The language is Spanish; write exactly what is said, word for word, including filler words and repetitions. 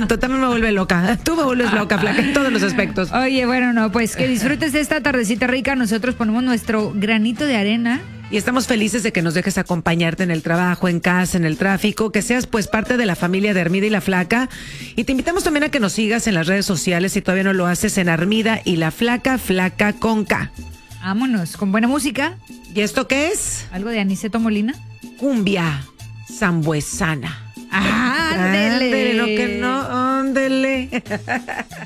tanto, también me vuelve loca. Tú me vuelves loca, Flaca, en todos los aspectos. Oye, bueno, no, pues que disfrutes esta tardecita rica. Nosotros ponemos nuestro granito de arena. Y estamos felices de que nos dejes acompañarte en el trabajo, en casa, en el tráfico, que seas pues parte de la familia de Armida y La Flaca. Y te invitamos también a que nos sigas en las redes sociales, si todavía no lo haces, en Armida y La Flaca, Flaca con K. Vámonos, con buena música. ¿Y esto qué es? ¿Algo de Aniceto Molina? Cumbia zambuesana. ¡Ándele! Ándele, no que no, ándele.